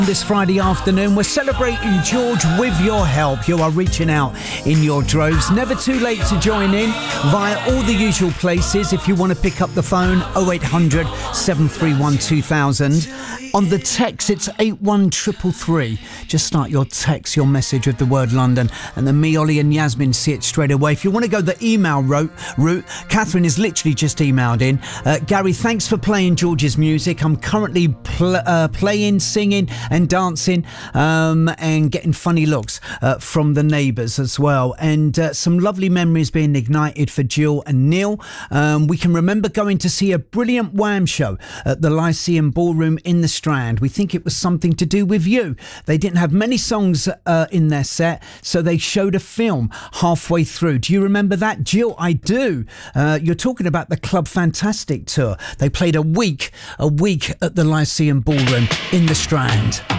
This Friday afternoon, we're celebrating George with your help. You are reaching out in your droves. Never too late to join in via all the usual places. If you want to pick up the phone, 0800 731 2000. On the text, it's 81333. Just start your text, your message with the word London, and then me, Ollie and Yasmin see it straight away. If you want to go the email route, Catherine is literally just emailed in. Gary, thanks for playing George's music. I'm currently playing, singing and dancing and getting funny looks from the neighbours as well. And some lovely memories being ignited for Jill and Neil. We can remember going to see a brilliant Wham show at the Lyceum Ballroom in the Strand. We think it was something to do with you. They didn't have many songs in their set, so they showed a film halfway through. Do you remember that? Jill, I do. You're talking about the Club Fantastic tour. They played a week at the Lyceum Ballroom in the Strand.